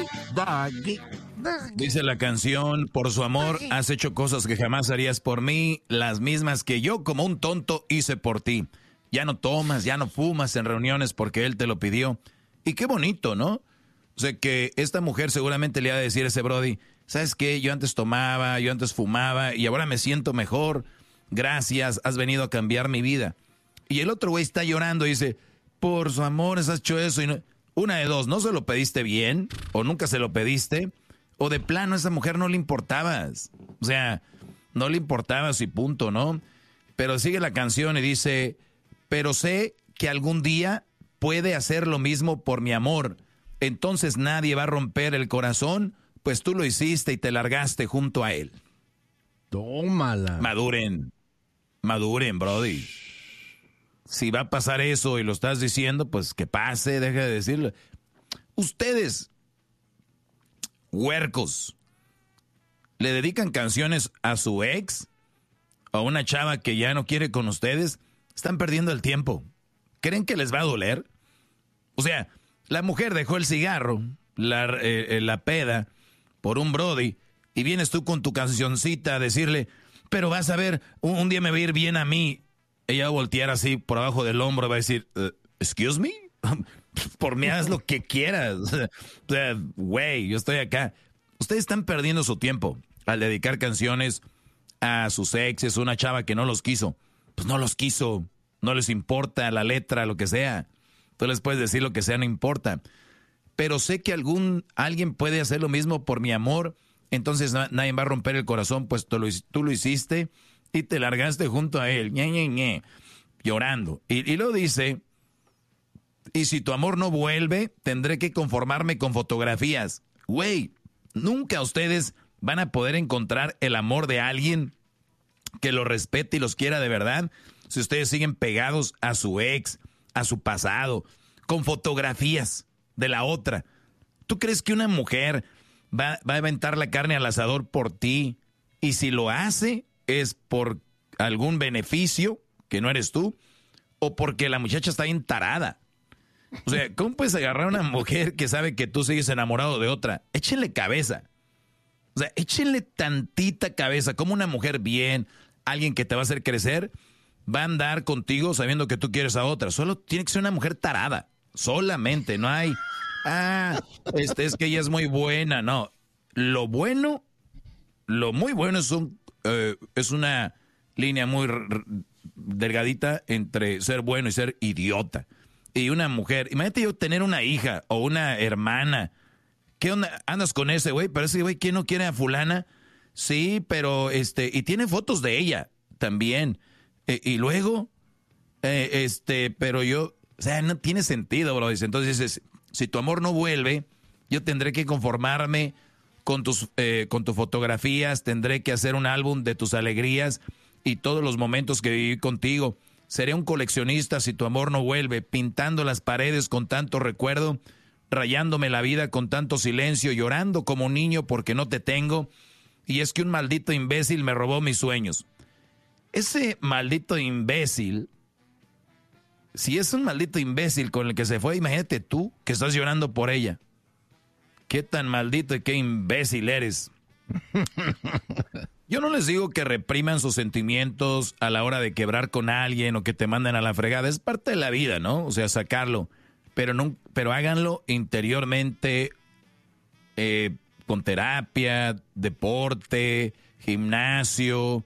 doggy. Dice la canción, por su amor has hecho cosas que jamás harías por mí, las mismas que yo como un tonto hice por ti. Ya no tomas, ya no fumas en reuniones porque él te lo pidió. Y qué bonito, ¿no? O sea que esta mujer seguramente le ha de decir a ese Brody, ¿sabes qué? Yo antes tomaba, yo antes fumaba y ahora me siento mejor. Gracias, has venido a cambiar mi vida. Y el otro güey está llorando y dice, por su amor has hecho eso. Y no... Una de dos, ¿no se lo pediste bien? ¿O nunca se lo pediste? O de plano a esa mujer no le importabas. O sea, no le importabas y punto, ¿no? Pero sigue la canción y dice, pero sé que algún día puede hacer lo mismo por mi amor. Entonces nadie va a romper el corazón, pues tú lo hiciste y te largaste junto a él. Tómala. Maduren, Brody. Si va a pasar eso y lo estás diciendo, pues que pase, deja de decirlo. Ustedes, huercos, ¿le dedican canciones a su ex? ¿O a una chava que ya no quiere con ustedes? Están perdiendo el tiempo. ¿Creen que les va a doler? O sea, la mujer dejó el cigarro, la peda, por un Brody, y vienes tú con tu cancioncita a decirle, pero vas a ver, un día me va a ir bien a mí. Ella va a voltear así por abajo del hombro y va a decir, ¿excuse me? Por mí haz lo que quieras. O sea, güey, yo estoy acá. Ustedes están perdiendo su tiempo al dedicar canciones a sus exes, una chava que no los quiso. Pues no los quiso, no les importa la letra, lo que sea. Tú les puedes decir lo que sea, no importa. Pero sé que alguien puede hacer lo mismo por mi amor, entonces nadie va a romper el corazón, pues tú lo hiciste y te largaste junto a él, llorando. Y luego dice, y si tu amor no vuelve, tendré que conformarme con fotografías. Güey, nunca ustedes van a poder encontrar el amor de alguien que los respete y los quiera de verdad si ustedes siguen pegados a su ex, a su pasado, con fotografías de la otra. ¿Tú crees que una mujer va a aventar la carne al asador por ti? Y si lo hace, es por algún beneficio, que no eres tú, o porque la muchacha está bien tarada. O sea, ¿cómo puedes agarrar a una mujer que sabe que tú sigues enamorado de otra? Échenle cabeza. O sea, échenle tantita cabeza. Como una mujer bien, alguien que te va a hacer crecer, va a andar contigo sabiendo que tú quieres a otra. Solo tiene que ser una mujer tarada. Solamente, no hay... es que ella es muy buena. No, lo muy bueno es una línea muy delgadita entre ser bueno y ser idiota. Y una mujer, imagínate yo tener una hija o una hermana. ¿Qué onda? ¿Andas con ese güey? Pero ese güey, ¿quién no quiere a fulana? Sí, pero y tiene fotos de ella también. Y luego, pero yo, o sea, no tiene sentido, bro. Entonces dices, si tu amor no vuelve, yo tendré que conformarme con tus fotografías, tendré que hacer un álbum de tus alegrías y todos los momentos que viví contigo. Seré un coleccionista si tu amor no vuelve, pintando las paredes con tanto recuerdo, rayándome la vida con tanto silencio, llorando como un niño porque no te tengo. Y es que un maldito imbécil me robó mis sueños. Ese maldito imbécil, si es un maldito imbécil con el que se fue, imagínate tú que estás llorando por ella. Qué tan maldito y qué imbécil eres. Yo no les digo que repriman sus sentimientos a la hora de quebrar con alguien o que te manden a la fregada. Es parte de la vida, ¿no? O sea, sacarlo. Pero háganlo interiormente, con terapia, deporte, gimnasio,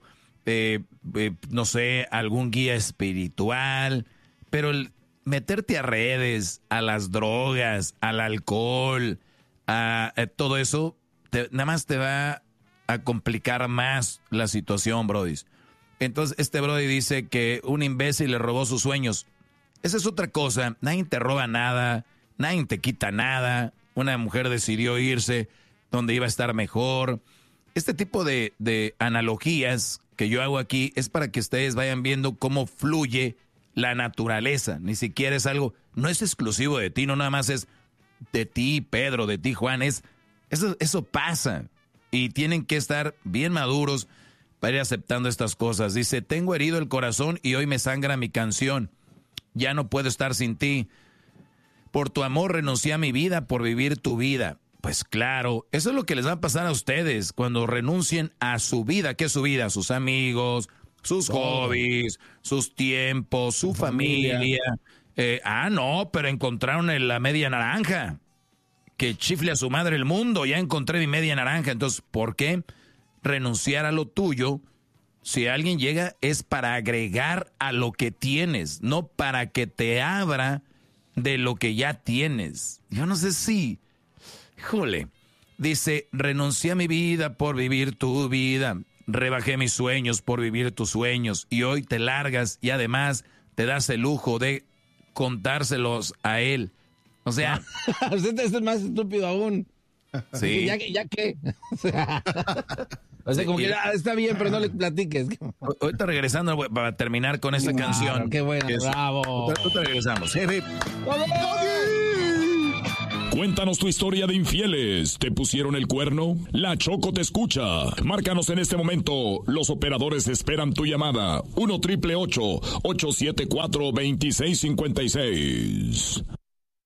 no sé, algún guía espiritual. Pero meterte a redes, a las drogas, al alcohol, a todo eso, nada más te va a complicar más la situación, brody. Entonces, este brody dice que un imbécil le robó sus sueños. Esa es otra cosa. Nadie te roba nada, nadie te quita nada. Una mujer decidió irse donde iba a estar mejor. Este tipo de analogías que yo hago aquí es para que ustedes vayan viendo cómo fluye la naturaleza. Ni siquiera es algo, no es exclusivo de ti, no nada más es de ti, Pedro, de ti, Juan. Eso pasa. Y tienen que estar bien maduros para ir aceptando estas cosas. Dice, tengo herido el corazón y hoy me sangra mi canción. Ya no puedo estar sin ti. Por tu amor renuncié a mi vida por vivir tu vida. Pues claro, eso es lo que les va a pasar a ustedes cuando renuncien a su vida. ¿Qué es su vida? Sus amigos, sus hobbies, sus tiempos, su familia. No, pero encontraron la media naranja. Que chifle a su madre el mundo, ya encontré mi media naranja. Entonces, ¿por qué renunciar a lo tuyo? Si alguien llega es para agregar a lo que tienes, no para que te abra de lo que ya tienes. Yo no sé si, híjole, dice, renuncié a mi vida por vivir tu vida, rebajé mis sueños por vivir tus sueños y hoy te largas y además te das el lujo de contárselos a él. O sea, usted es más estúpido aún. Sí. ¿Ya qué? O sea, como que está bien, pero no le platiques. Ahorita regresando para terminar con esta canción. Qué buena, bravo. Ahorita regresamos. Cuéntanos tu historia de infieles. ¿Te pusieron el cuerno? La Choco te escucha. Márcanos en este momento. Los operadores esperan tu llamada. 1-888-874-2656.